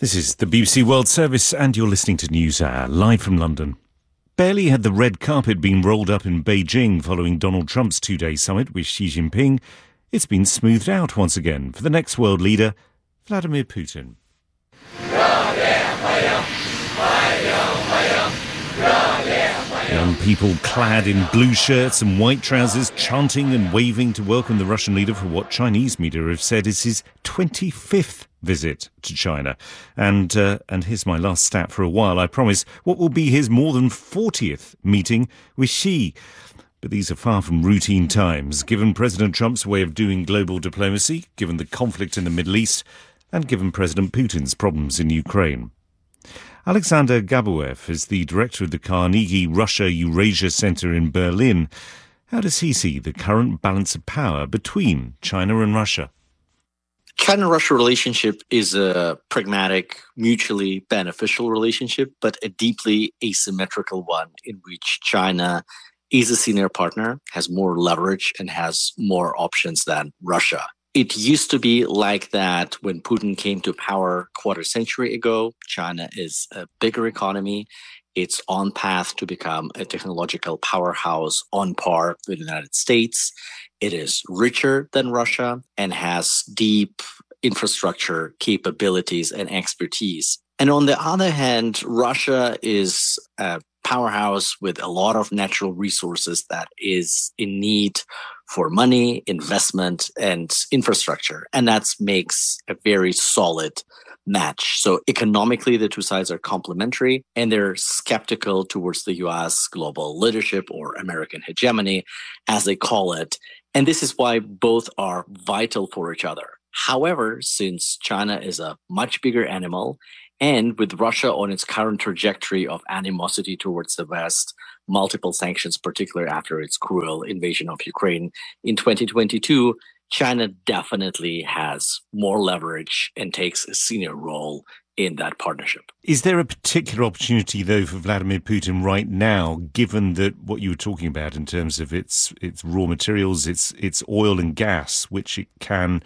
This is the BBC World Service and you're listening to NewsHour, live from London. Barely had the red carpet been rolled up in Beijing following Donald Trump's two-day summit with Xi Jinping, it's been smoothed out once again for the next world leader, Vladimir Putin. Young people clad in blue shirts and white trousers chanting and waving to welcome the Russian leader for what Chinese media have said is his 25th visit to China. And here's my last stat for a while, I promise, what will be his more than 40th meeting with Xi. But these are far from routine times, given President Trump's way of doing global diplomacy, given the conflict in the Middle East, and given President Putin's problems in Ukraine. Alexander Gabuev is the director of the Carnegie Russia-Eurasia Center in Berlin. How does he see the current balance of power between China and Russia? China-Russia relationship is a pragmatic, mutually beneficial relationship, but a deeply asymmetrical one in which China is a senior partner, has more leverage, and has more options than Russia. It used to be like that when Putin came to power a quarter century ago. China is a bigger economy. It's on path to become a technological powerhouse on par with the United States. It is richer than Russia and has deep infrastructure capabilities and expertise. And on the other hand, Russia is a powerhouse with a lot of natural resources that is in need for money, investment, and infrastructure. And that makes a very solid match. So economically, the two sides are complementary, and they're skeptical towards the U.S. global leadership or American hegemony, as they call it. And this is why both are vital for each other. However, since China is a much bigger animal, and with Russia on its current trajectory of animosity towards the West, multiple sanctions, particularly after its cruel invasion of Ukraine in 2022, China definitely has more leverage and takes a senior role in that partnership. Is there a particular opportunity, though, for Vladimir Putin right now, given that what you were talking about in terms of its raw materials, its oil and gas, which it can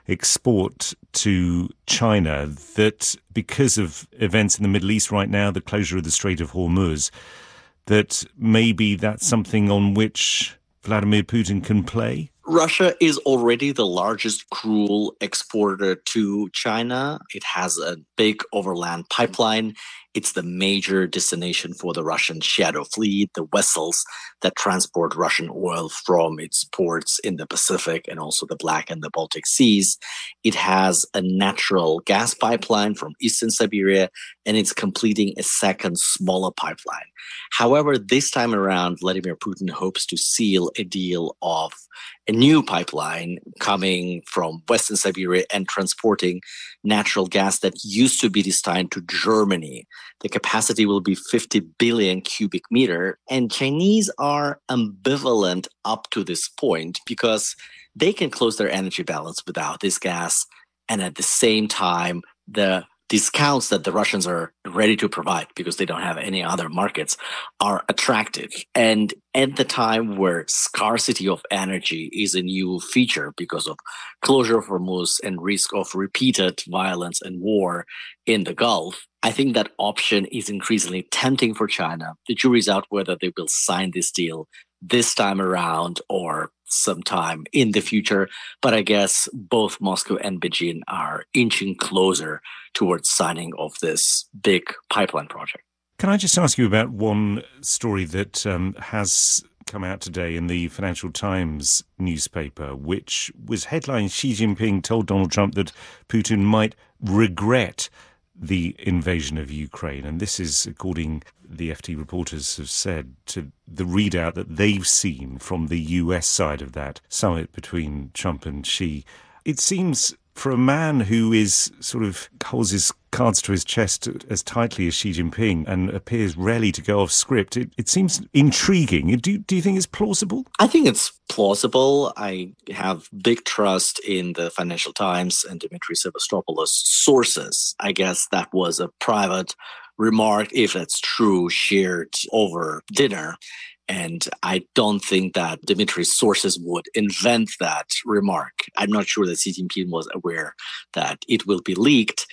export to China, that because of events in the Middle East right now, the closure of the Strait of Hormuz, that maybe that's something on which Vladimir Putin can play? Russia is already the largest crude exporter to China. It has a big overland pipeline. It's the major destination for the Russian shadow fleet, the vessels that transport Russian oil from its ports in the Pacific and also the Black and the Baltic Seas. It has a natural gas pipeline from Eastern Siberia, and it's completing a second, smaller pipeline. However, this time around, Vladimir Putin hopes to seal a deal of a new pipeline coming from Western Siberia and transporting natural gas that used to be destined to Germany. The capacity will be 50 billion cubic meter. And Chinese are ambivalent up to this point because they can close their energy balance without this gas. And at the same time, the discounts that the Russians are ready to provide because they don't have any other markets are attractive. And at the time where scarcity of energy is a new feature because of closure of Hormuz and risk of repeated violence and war in the Gulf, I think that option is increasingly tempting for China. The jury's out whether they will sign this deal this time around or sometime in the future. But I guess both Moscow and Beijing are inching closer towards signing of this big pipeline project. Can I just ask you about one story that has come out today in the Financial Times newspaper, which was headlined Xi Jinping told Donald Trump that Putin might regret the invasion of Ukraine. And this is, according the FT reporters have said, to the readout that they've seen from the US side of that summit between Trump and Xi. It seems for a man who is sort of holds his cards to his chest as tightly as Xi Jinping and appears rarely to go off script, it seems intriguing. Do you think it's plausible? I think it's plausible. I have big trust in the Financial Times and Dmitry Sevastopoulos' sources. I guess that was a private remark, if that's true, shared over dinner. And I don't think that Dmitri's sources would invent that remark. I'm not sure that Xi Jinping was aware that it will be leaked.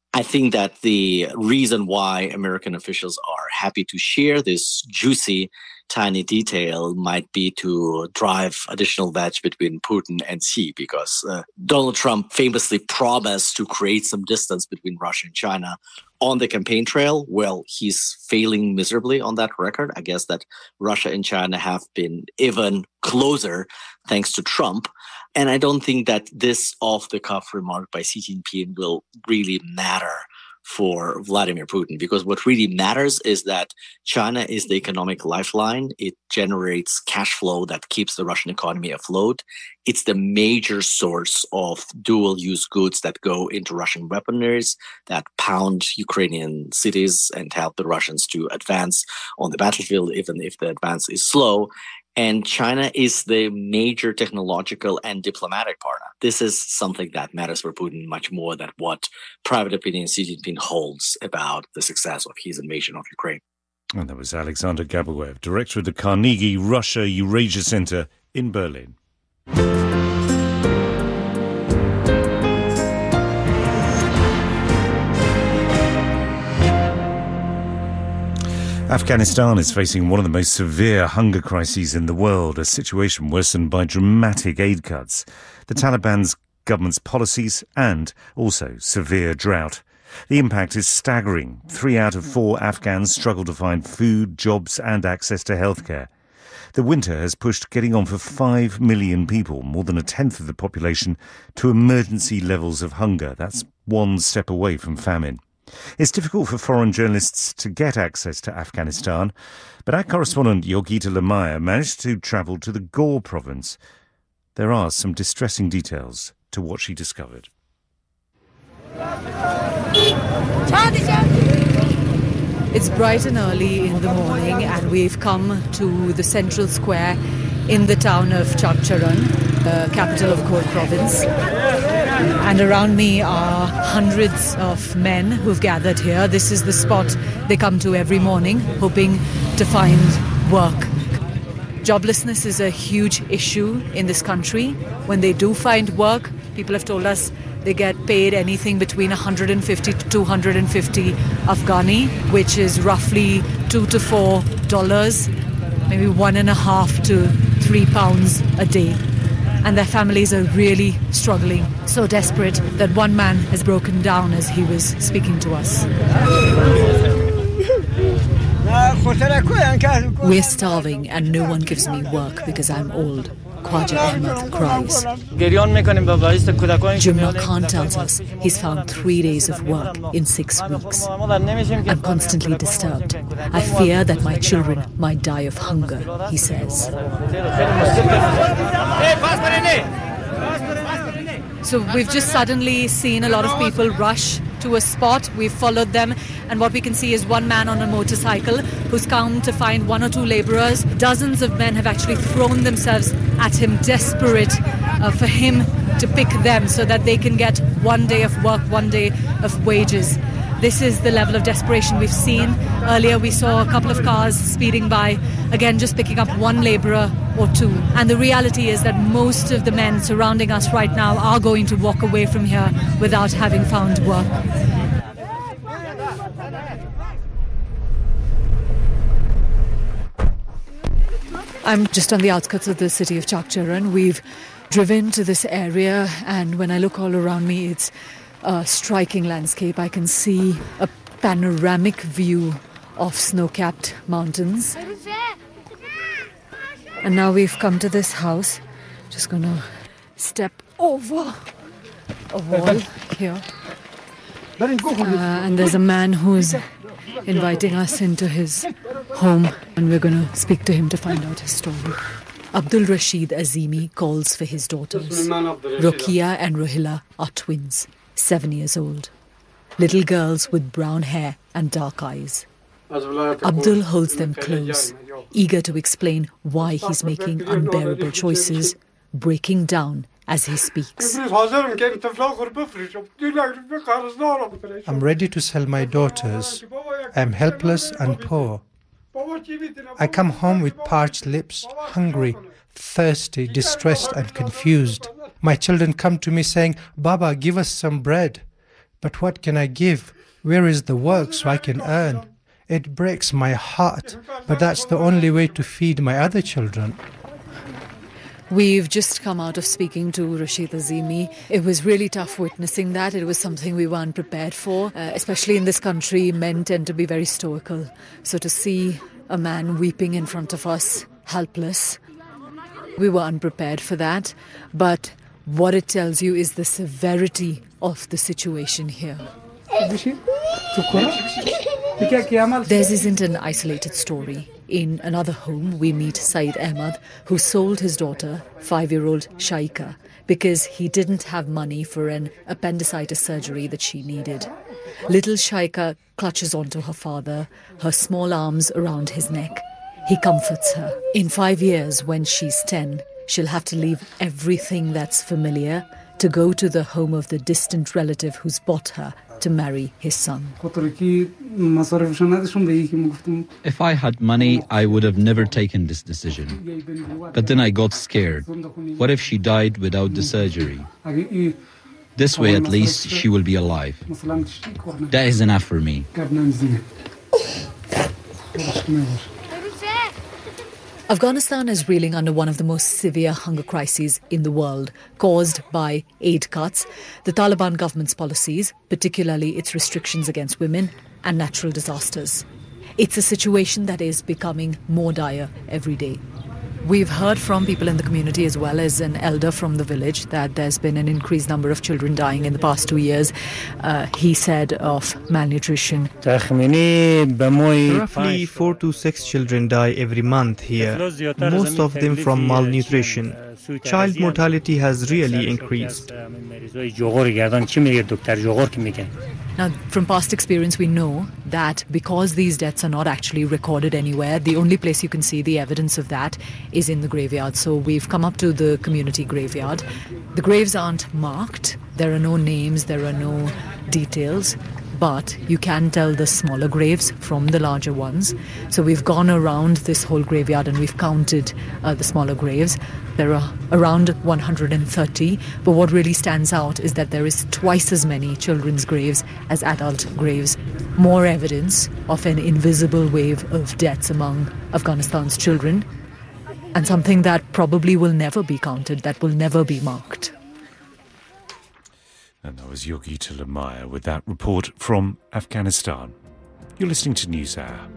I think that the reason why American officials are happy to share this juicy, tiny detail might be to drive additional wedge between Putin and Xi, because Donald Trump famously promised to create some distance between Russia and China on the campaign trail. Well, he's failing miserably on that record. I guess that Russia and China have been even closer thanks to Trump. And I don't think that this off-the-cuff remark by Xi Jinping will really matter for Vladimir Putin, because what really matters is that China is the economic lifeline. It generates cash flow that keeps the Russian economy afloat. It's the major source of dual-use goods that go into Russian weaponries, that pound Ukrainian cities and help the Russians to advance on the battlefield, even if the advance is slow. And China is the major technological and diplomatic partner. This is something that matters for Putin much more than what private opinion Xi Jinping holds about the success of his invasion of Ukraine. And that was Alexander Gabaev, director of the Carnegie Russia Eurasia Center in Berlin. Afghanistan is facing one of the most severe hunger crises in the world, a situation worsened by dramatic aid cuts, the Taliban's government's policies and also severe drought. The impact is staggering. 3 out of 4 Afghans struggle to find food, jobs and access to healthcare. The winter has pushed getting on for 5 million people, more than a tenth of the population, to emergency levels of hunger. That's one step away from famine. It's difficult for foreign journalists to get access to Afghanistan, but our correspondent Yogita Lamaya managed to travel to the Ghor province. There are some distressing details to what she discovered. It's bright and early in the morning, and we've come to the central square in the town of Chakcharan, the capital of Ghor province. And around me are hundreds of men who've gathered here. This is the spot they come to every morning, hoping to find work. Joblessness is a huge issue in this country. When they do find work, people have told us they get paid anything between 150 to 250 Afghani, which is roughly $2 to $4, maybe £1.5 to £3 a day. And their families are really struggling, so desperate that one man has broken down as he was speaking to us. We're starving and no one gives me work because I'm old, Khwaja Ahmed cries. Jumna Khan tells us he's found 3 days of work in 6 weeks. I'm constantly disturbed. I fear that my children might die of hunger, he says. So we've just suddenly seen a lot of people rush to a spot. We've followed them, and what we can see is one man on a motorcycle who's come to find 1 or 2 labourers. Dozens of men have actually thrown themselves at him, desperate for him to pick them so that they can get 1 day of work, 1 day of wages. This is the level of desperation we've seen. Earlier we saw a couple of cars speeding by, again just picking up 1 labourer or 2. And the reality is that most of the men surrounding us right now are going to walk away from here without having found work. I'm just on the outskirts of the city of Chakcharan. We've driven to this area, and when I look all around me, it's a striking landscape. I can see a panoramic view of snow-capped mountains. And now we've come to this house. Just going to step over a wall here. And there's a man who's inviting us into his home, and we're going to speak to him to find out his story. Abdul Rashid Azimi calls for his daughters. Rokia and Rohila are twins, 7 years old. Little girls with brown hair and dark eyes. Abdul holds them close, eager to explain why he's making unbearable choices, breaking down as he speaks. I'm ready to sell my daughters. I'm helpless and poor. I come home with parched lips, hungry, thirsty, distressed and confused. My children come to me saying, "Baba, give us some bread." But what can I give? Where is the work so I can earn? It breaks my heart, but that's the only way to feed my other children. We've just come out of speaking to Rashid Azimi. It was really tough witnessing that. It was something we weren't prepared for. Especially in this country, men tend to be very stoical. So to see a man weeping in front of us, helpless, we were unprepared for that. But what it tells you is the severity of the situation here. Theirs isn't an isolated story. In another home, we meet Saeed Ahmad, who sold his daughter, 5-year-old Shaika, because he didn't have money for an appendicitis surgery that she needed. Little Shaika clutches onto her father, her small arms around his neck. He comforts her. In 5 years, when she's 10, she'll have to leave everything that's familiar to go to the home of the distant relative who's bought her to marry his son. If I had money, I would have never taken this decision. But then I got scared. What if she died without the surgery? This way, at least, she will be alive. That is enough for me. Afghanistan is reeling under one of the most severe hunger crises in the world, caused by aid cuts, the Taliban government's policies, particularly its restrictions against women, and natural disasters. It's a situation that is becoming more dire every day. We've heard from people in the community as well as an elder from the village that there's been an increased number of children dying in the past 2 years. He said of malnutrition. Roughly 4 to 6 children die every month here, most of them from malnutrition. Child mortality has really increased. Now, from past experience, we know that because these deaths are not actually recorded anywhere, the only place you can see the evidence of that is in the graveyard. So we've come up to the community graveyard. The graves aren't marked. There are no names, there are no details, but you can tell the smaller graves from the larger ones. So we've gone around this whole graveyard and we've counted the smaller graves. There are around 130, but what really stands out is that there is twice as many children's graves as adult graves. More evidence of an invisible wave of deaths among Afghanistan's children, and something that probably will never be counted, that will never be marked. And that was Yogita Lamaya with that report from Afghanistan. You're listening to NewsHour.